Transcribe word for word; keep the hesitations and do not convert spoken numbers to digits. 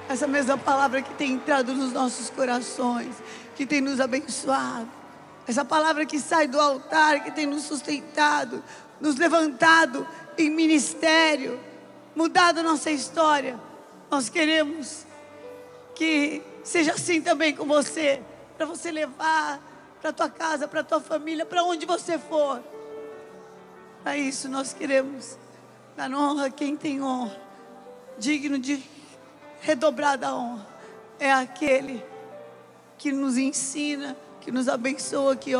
Essa mesma palavra que tem entrado nos nossos corações, que tem nos abençoado. Essa palavra que sai do altar, que tem nos sustentado, nos levantado em ministério, mudado nossa história. Nós queremos que seja assim também com você, para você levar para a tua casa, para a tua família, para onde você for. Para isso nós queremos dar honra a quem tem honra, digno de redobrada honra. É aquele que nos ensina, que nos abençoa, que